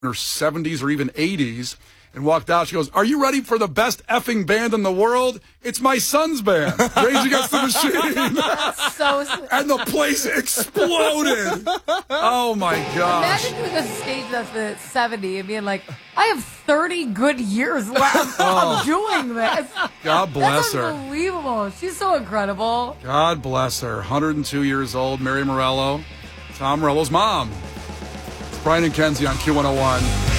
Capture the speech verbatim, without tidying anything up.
her seventies or even eighties and walked out. She goes, "Are you ready for the best effing band in the world? It's my son's band, Rage Against the Machine." That's so sweet. And the place exploded. Oh, my gosh. Imagine doing a stage that's at seventy and being like, I have thirty good years left Oh. of doing this. God bless That's her. unbelievable. She's so incredible. God bless her. one hundred two years old, Mary Morello, Tom Morello's mom. It's Brian and Kenzie on Q one oh one.